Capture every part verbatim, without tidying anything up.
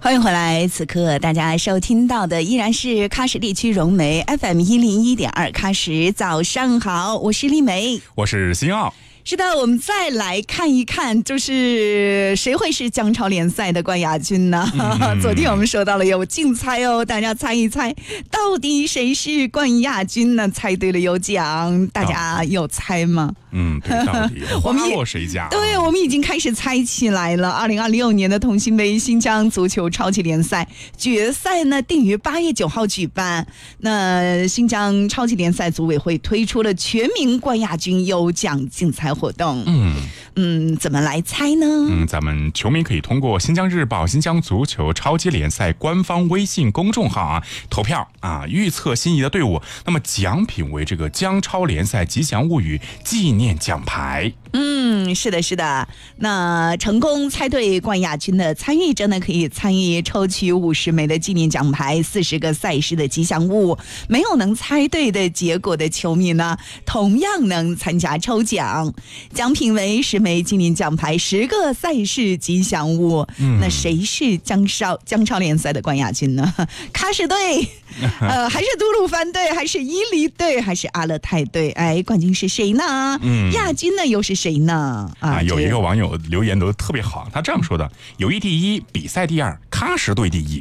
欢迎回来，此刻大家收听到的依然是喀什地区融媒 F M 一零一点二喀什，早上好，我是丽梅， 我是新奥。 是的，我们再来看一看，就是谁会是姜超联赛的冠亚军呢？嗯、昨天我们说到了有竞猜哦，大家猜一猜，到底谁是冠亚军呢？猜对了有奖，大家有猜吗？ 嗯，对，到底花落谁家？ 对，我们已经开始猜起来了。二零二六年的同心杯新疆足球超级联赛决赛呢，定于八月九号举办。那新疆超级联赛组委会推出了全民冠亚军有奖竞猜活动。嗯嗯，怎么来猜呢？ 嗯，咱们球迷可以通过新疆日报新疆足球超级联赛官方微信公众号啊投票啊，预测心仪的队伍。那么奖品为这个姜超联赛吉祥物语纪念奖牌。 嗯，是的，是的。那成功猜对冠亚军的参与者呢，可以参与抽取五十枚的纪念奖牌，四十个赛事的吉祥物。没有能猜对的结果的球迷呢，同样能参加抽奖。奖品为十枚纪念奖牌，十个赛事吉祥物。嗯、那谁是姜超姜超联赛的冠亚军呢？喀什队，呃，还是吐鲁番队，还是伊犁队，还是阿勒泰队？哎，冠军是谁呢？嗯，亚军呢又是谁？谁呢？ 啊，有一个网友留言都特别好，他这样说的：友谊第一，比赛第二，喀什队第一。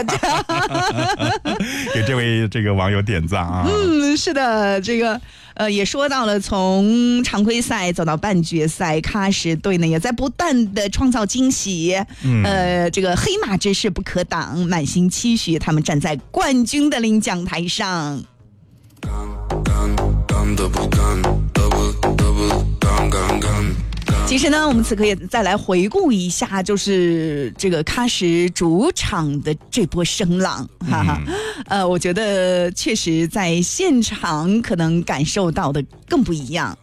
给这位这个网友点赞啊！ 嗯，是的，这个呃也说到了，从常规赛走到半决赛，喀什队呢也在不断的创造惊喜。嗯、呃，这个黑马之势不可挡，满心期许他们站在冠军的领奖台上。其实呢，我们此刻也再来回顾一下，就是这个喀什主场的这波声浪，哈哈，嗯、呃，我觉得确实在现场可能感受到的更不一样。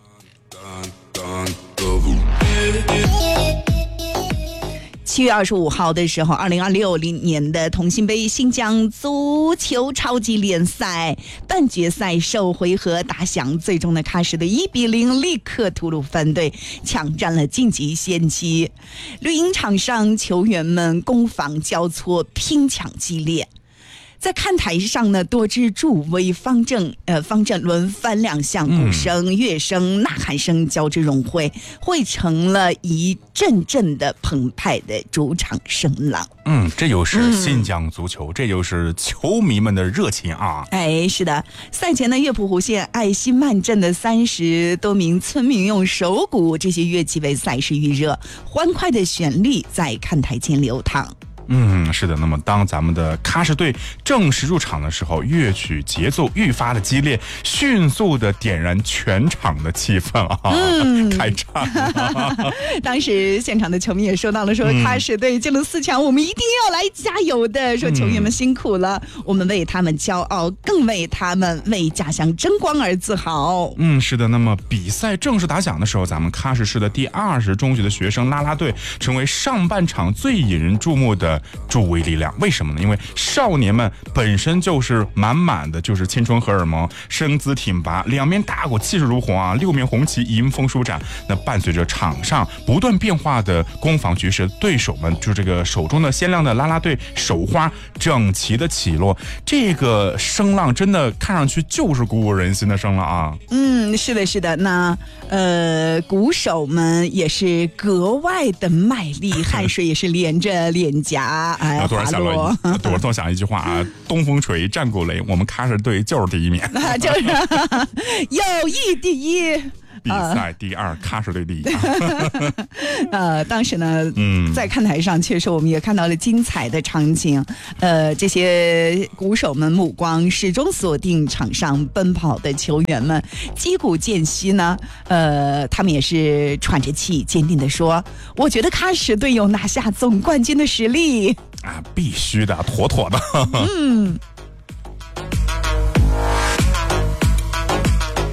七月二十五号的时候，二零二六年的同心杯新疆足球超级联赛半决赛首回合打响，最终的喀什的一比零力克吐鲁番队，抢占了晋级先机。绿茵场上，球员们攻防交错，拼抢激烈。在看台上呢，多支助威方阵呃方阵轮番亮相，鼓声、乐声、呐喊声交织融汇，汇成了一阵阵的澎湃的主场声浪。 嗯，这就是新疆足球，嗯、这就是球迷们的热情啊！ 哎，是的，赛前呢，乐浦湖县爱心曼镇的三十多名村民用手鼓这些乐器为赛事预热，欢快的旋律在看台间流淌。 嗯，是的。那么当咱们的喀什队正式入场的时候，乐曲节奏愈发的激烈，迅速的点燃全场的气氛啊！嗯、开唱、啊。 当时现场的球迷也说到了，说喀什队进了四强，我们一定要来加油的。说球员们辛苦了，嗯、我们为他们骄傲，更为他们为家乡争光而自豪。 嗯，是的。那么比赛正式打响的时候，咱们喀什市的第二十中学的学生啦啦队成为上半场最引人注目的助威力量。为什么呢？因为少年们本身就是满满的就是青春荷尔蒙，身姿挺拔，两面大鼓气势如虹啊，六面红旗迎风舒展。那伴随着场上不断变化的攻防局势，对手们就这个手中的鲜亮的啦啦队手花整齐的起落，这个声浪真的看上去就是鼓舞人心的声浪啊。 嗯，是的，是的。那呃，鼓手们也是格外的卖力，汗水也是连着脸颊。哎， 突然想了，突然想一句话啊，东风锤，战鼓擂，我们喀什队就是第一名， 啊、就是友谊第一。 比赛第二，喀什队第一。 呃，当时呢，嗯，在看台上确实我们也看到了精彩的场景。呃，这些鼓手们目光始终锁定场上奔跑的球员们，击鼓间隙呢，呃，他们也是喘着气，坚定地说：“我觉得喀什队有拿下总冠军的实力啊，必须的，妥妥的。”嗯。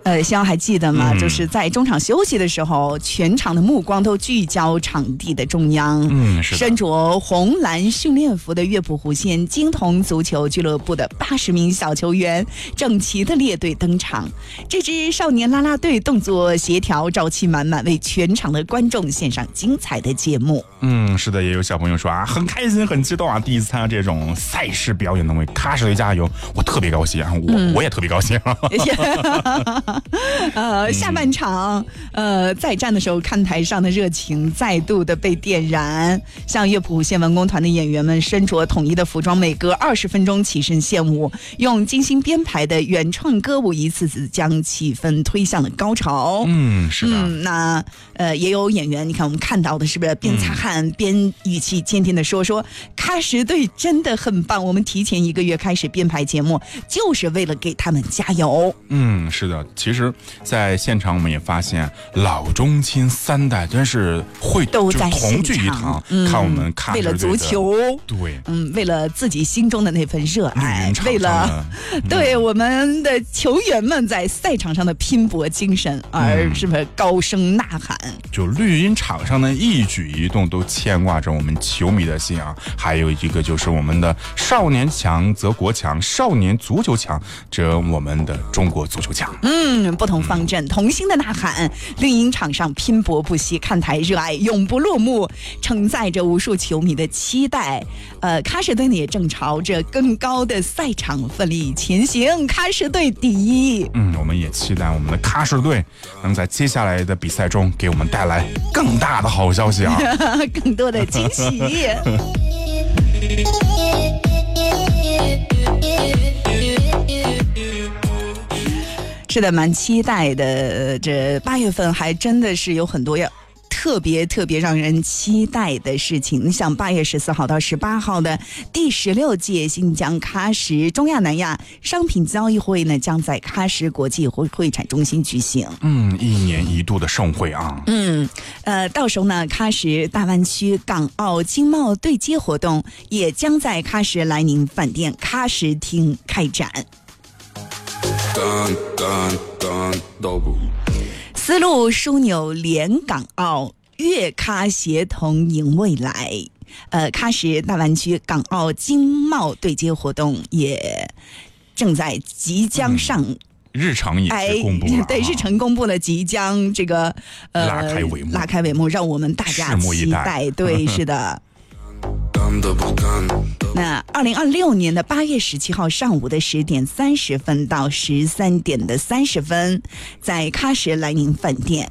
呃，希望还记得吗？ 嗯、 就是在中场休息的时候，全场的目光都聚焦场地的中央。 嗯，是的。 身着红蓝训练服的乐谱湖县金童足球俱乐部的八十名小球员整齐的列队登场。这支少年啦啦队动作协调，朝气满满，为全场的观众献上精彩的节目。 嗯，是的，也有小朋友说啊，很开心，很激动啊，第一次参加这种赛事表演，能为喀什队加油，我特别高兴啊，我、嗯、我也特别高兴。 呃，下半场呃再战的时候，看台上的热情再度的被点燃，像乐谱湖县文工团的演员们身着统一的服装，每隔二十分钟起身献舞，用精心编排的原创歌舞，一次次将气氛推向了高潮。 嗯，是的。 嗯，那呃也有演员，你看我们看到的是不是边擦汗边语气坚定的说说，喀什队真的很棒，我们提前一个月开始编排节目，就是为了给他们加油。 嗯，是的，其实在现场我们也发现老中青三代真是会都在同聚一堂、嗯、看我们喀什队的为了足球， 对， 嗯，为了自己心中的那份热爱，为了、 嗯、 对我们的球员们在赛场上的拼搏精神而是不是高声呐喊、嗯、 就绿茵场上的一举一动都牵挂着我们球迷的心啊。还有一个就是我们的少年强则国强，少年足球强则我们的中国足球强。 嗯，不同方阵、嗯、同心的呐喊，绿茵场上拼搏不息，看台热爱永不落幕，承载着无数球迷的期待。呃，喀什队呢也正朝着更高的赛场奋力前行，喀什队第一。 嗯，我们也期待我们的喀什队能在接下来的比赛中给我们带来更大的好消息啊， 更多的惊喜。是的，蛮期待的。这八月份还真的是有很多要特别特别让人期待的事情。像八月十四号到十八号的第十六届新疆喀什中亚南亚商品交易会呢，将在喀什国际会会展中心举行。 嗯，一年一度的盛会啊。 嗯，呃，到时候呢，喀什大湾区港澳经贸对接活动也将在喀什莱宁饭店喀什厅开展。丝路枢纽联港澳，粤喀协同迎未来。呃，喀什大湾区港澳经贸对接活动也正在即将上。嗯， 日程也是公布了、哎、 对，日程公布了，即将这个呃拉开帷幕， 拉开帷幕，让我们大家期待。对，是的。那二零二六年的八月十七号上午的十点三十分到十三点的三十分，在喀什莱宁饭店。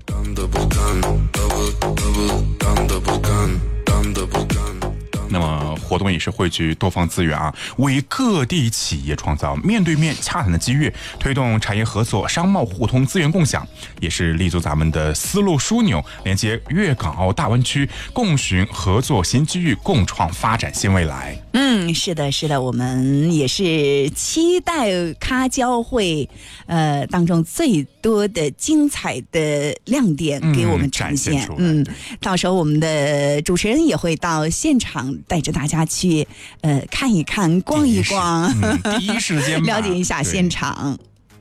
那么活动也是汇聚多方资源啊，为各地企业创造面对面洽谈的机遇，推动产业合作、商贸互通、资源共享，也是立足咱们的丝路枢纽，连接粤港澳大湾区，共寻合作新机遇，共创发展新未来。 嗯，是的，是的，我们也是期待喀交会呃当中最多的精彩的亮点给我们呈现。嗯，嗯到时候我们的主持人也会到现场，带着大家去呃看一看、逛一逛， 第一、嗯、第一时间了解一下现场。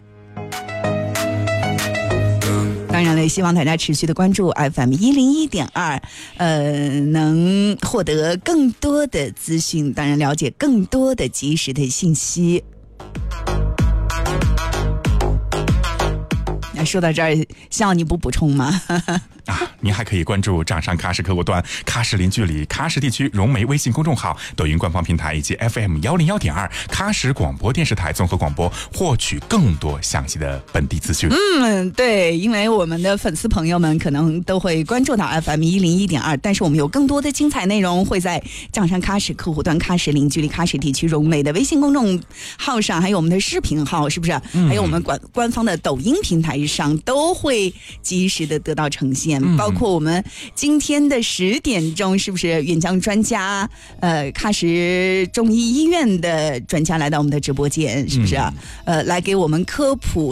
当然了，希望大家持续的关注 F M 一零一点二，呃，能获得更多的资讯，当然了解更多的及时的信息。那说到这儿，希望你不补充吗？ 啊，您还可以关注掌上喀什客户端、喀什零距离、喀什地区融媒微信公众号、抖音官方平台以及 F M 幺零幺点二喀什广播电视台综合广播，获取更多详细的本地资讯。 嗯，对，因为我们的粉丝朋友们可能都会关注到 F M 一零一点二，但是我们有更多的精彩内容会在掌上喀什客户端、喀什零距离、喀什地区融媒的微信公众号上，还有我们的视频号，是不是？嗯、还有我们官官方的抖音平台上都会及时的得到呈现。包括我们今天的十点钟，是不是远江专家呃喀什中医医院的专家来到我们的直播间，是不是、啊嗯、呃来给我们科普